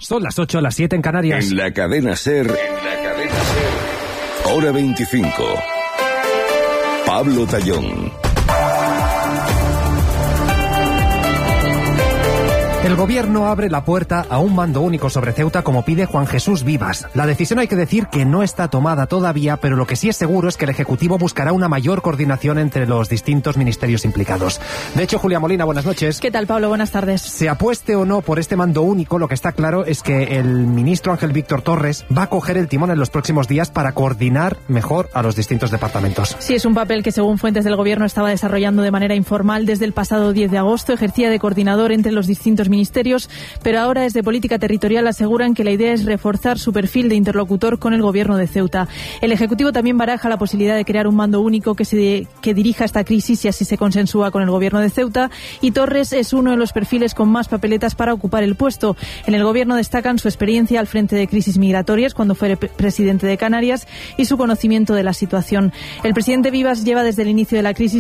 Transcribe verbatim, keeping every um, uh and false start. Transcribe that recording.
Son las ocho, las siete en Canarias. En la cadena SER, en la cadena SER, hora veinticinco. Pablo Tallón. El gobierno abre la puerta a un mando único sobre Ceuta como pide Juan Jesús Vivas. La decisión hay que decir que no está tomada todavía, pero lo que sí es seguro es que el Ejecutivo buscará una mayor coordinación entre los distintos ministerios implicados. De hecho, Julia Molina, buenas noches. ¿Qué tal, Pablo? Buenas tardes. Se apueste o no por este mando único, lo que está claro es que el ministro Ángel Víctor Torres va a coger el timón en los próximos días para coordinar mejor a los distintos departamentos. Sí, es un papel que, según fuentes del gobierno, estaba desarrollando de manera informal desde el pasado diez de agosto. Ejercía de coordinador entre los distintos ministerios, pero ahora desde Política Territorial aseguran que la idea es reforzar su perfil de interlocutor con el gobierno de Ceuta. El Ejecutivo también baraja la posibilidad de crear un mando único que se que dirija esta crisis y así se consensúa con el gobierno de Ceuta, y Torres es uno de los perfiles con más papeletas para ocupar el puesto. En el gobierno destacan su experiencia al frente de crisis migratorias cuando fue presidente de Canarias y su conocimiento de la situación. El presidente Vivas lleva desde el inicio de la crisis